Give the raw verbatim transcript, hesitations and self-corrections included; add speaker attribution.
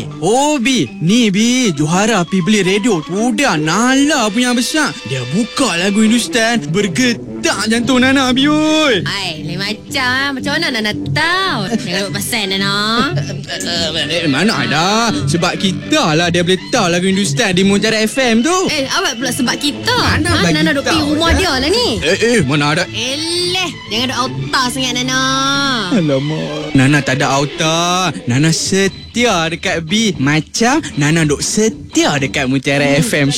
Speaker 1: Bi. Oh Bi, ni Bi, Johara pi beli radio Udah Nala punya besar. Dia buka lagu Hindustan, bergetar jantung Nana Bi oi.
Speaker 2: Hai, lain macam. Macam mana Nana tahu? Jangan buat pasal Nana.
Speaker 1: Eh, mana ada. Sebab kita lah dia boleh tahu lagu Hindustan di Mutiara F M tu.
Speaker 2: Eh, awak pula sebab kita.
Speaker 1: Mana
Speaker 2: ha,
Speaker 1: bagi
Speaker 2: Nana duk
Speaker 1: tahu,
Speaker 2: pergi rumah
Speaker 1: ya?
Speaker 2: dia lah ni.
Speaker 1: Eh, eh, mana ada.
Speaker 2: Eleh, jangan duk otak sangat Nana.
Speaker 1: Alamak. Nana tak ada auta. Nana setia dekat B. Macam Nana duk setia dekat Mutiara F M.